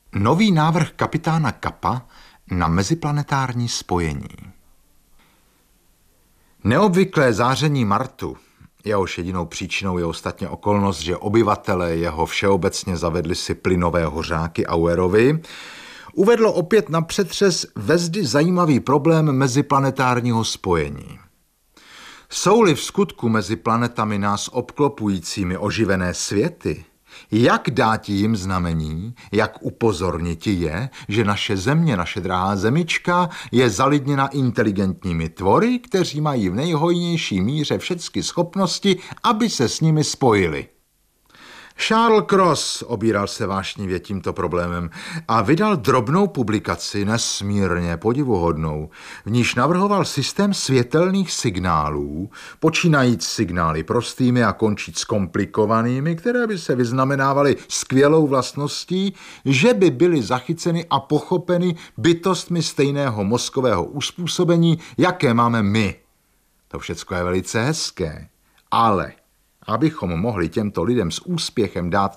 Nový návrh kapitána Kappa na meziplanetární spojení. Neobvyklé záření Martu, jehož jedinou příčinou je ostatně okolnost, že obyvatelé jeho všeobecně zavedli si plynové hořáky Auerovi, uvedlo opět na přetřes vezdy zajímavý problém meziplanetárního spojení. Jsou-li v skutku mezi planetami nás obklopujícími oživené světy, jak dáti jim znamení, jak upozorniti je, že naše země, naše drahá zemička, je zalidněna inteligentními tvory, kteří mají v nejhojnější míře všechny schopnosti, aby se s nimi spojili. Charles Cross obíral se vášnivě tímto problémem a vydal drobnou publikaci nesmírně podivuhodnou, v níž navrhoval systém světelných signálů, počínajíc signály prostými a končíc komplikovanými, které by se vyznamenávaly skvělou vlastností, že by byly zachyceny a pochopeny bytostmi stejného mozkového uspůsobení, jaké máme my. To všecko je velice hezké, ale abychom mohli těmto lidem s úspěchem dát